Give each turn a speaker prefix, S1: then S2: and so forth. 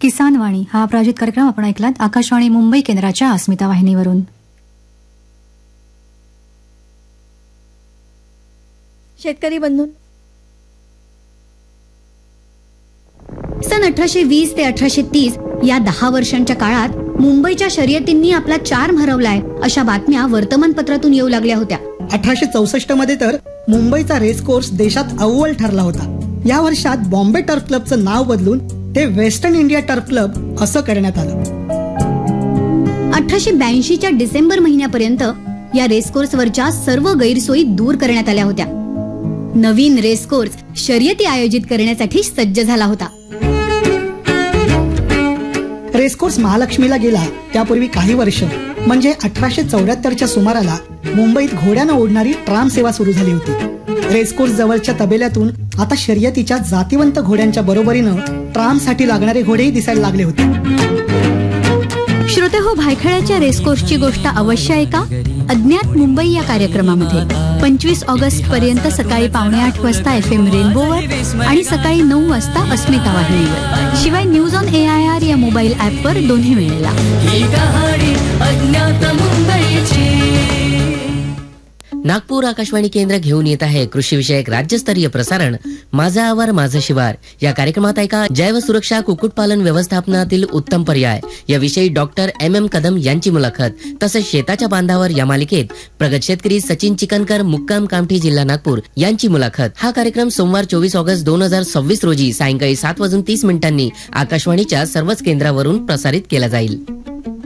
S1: किसान वाणी हा प्रायोजित कार्यक्रम आपण ऐकलात आकाशवाणी मुंबई केंद्राच्या अस्मिता वाहिनीवरून.
S2: शेतकरी बंधू,
S3: सन 1820 ते 1830 या 10 वर्षांच्या काळात मुंबईच्या शर्यतींनी आपला चार्म हरवलाय अशा बातम्या वर्तमानपत्रातून येऊ लागल्या होत्या.
S4: 1864 मध्ये तर मुंबईचा रेस कोर्स देशात अव्वल ठरला होता. या वर्षात बॉम्बे टर्फ क्लबचं नाव बदलून ते वेस्टर्न इंडिया टर्फ क्लब असं करण्यात आलं.
S3: 1882च्या डिसेंबर महिन्यापर्यंत या रेस कोर्सवरच्या सर्व गैरसोयी दूर करण्यात आल्या होत्या. नवीन रेस कोर्स शर्यती आयोजित करण्यासाठी सज्ज झाला होता.
S4: रेसकोर्स महालक्ष्मीला गेला त्यापूर्वी काही वर्ष म्हणजे 1874च्या सुमाराला मुंबईत घोड्यानं ओढणारी ट्राम सेवा सुरू झाली होती. रेसकोर्स जवळच्या तबेल्यातून आता शर्यतीच्या जातीवंत घोड्यांच्या बरोबरीनं ट्रामसाठी लागणारे घोडेही दिसायला लागले होते.
S3: श्रोते हो, भायखळ्याच्या रेसकोर्सची गोष्ट अवश्य ऐका अज्ञात मुंबई या कार्यक्रमामध्ये 25 ऑगस्ट पर्यंत सकाळी 7:45 वाजता FM रेनबोवर आणि सकाळी 9 वाजता अस्मिता वाहिनीवर, शिवाय न्यूज ऑन AIR या मोबाईल ऍपवर दोन्ही वेळेला.
S5: नागपूर आकाशवाणी केंद्र घेऊन येत आहे कृषी विषयक राज्यस्तरीय प्रसारण माझा आवार माझं शिवार. या कार्यक्रमात ऐका जैव सुरक्षा कुक्कुटपालन व्यवस्थापनातील उत्तम पर्याय याविषयी डॉक्टर MM कदम यांची मुलाखत. तसंच शेताच्या बांधावर या मालिकेत प्रगत शेतकरी सचिन चिकनकर मुक्काम कामठी जिल्हा नागपूर यांची मुलाखत. हा कार्यक्रम सोमवार 24 ऑगस्ट 2026 रोजी सायंकाळी 7:30 आकाशवाणीच्या सर्वच केंद्रावरून प्रसारित केला जाईल.